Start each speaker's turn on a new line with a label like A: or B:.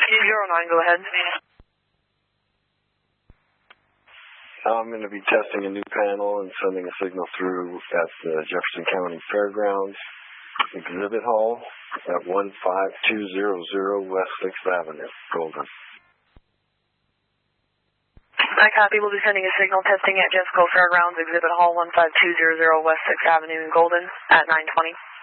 A: 09, go ahead.
B: I'm going to be testing a new panel and sending a signal through at the Jefferson County Fairgrounds Exhibit Hall at 15200 West 6th Avenue, Golden.
A: I copy. We'll be sending a signal testing at Jeffco Fairgrounds Exhibit Hall 15200 West 6th Avenue in Golden at 9:20.